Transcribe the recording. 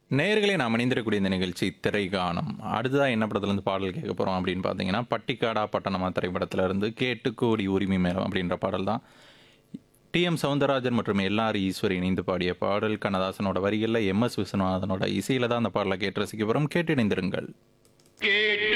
நேயர்களே நாம் இணைந்திருக்கக்கூடிய இந்த நிகழ்ச்சி திரைகானம். அடுத்ததா என்ன படத்துலேருந்து பாடல் கேட்க போறோம் அப்படின்னு பார்த்தீங்கன்னா, பட்டிக்காடா பட்டணமா திரைப்படத்திலிருந்து கேட்டு கோடி உரிமை மேளம் அப்படின்ற பாடல் தான். டி.எம். சௌந்தரராஜன் மற்றும் எல்.ஆர். ஈஸ்வரி இணைந்து பாடிய பாடல். கண்ணதாசனோட வரிகள்ல எம்.எஸ். விஸ்வநாதனோட இசையில தான் அந்த பாடலை கேட்டு ரசிக்க போறோம். கேட்டு இணைந்திருங்கள். கேட்டு